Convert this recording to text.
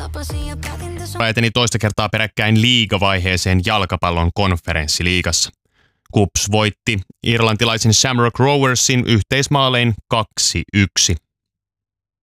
Eteni toista kertaa peräkkäin liigavaiheeseen jalkapallon konferenssiliigassa. KuPS voitti irlantilaisen Shamrock Roversin yhteismaalein 2-1.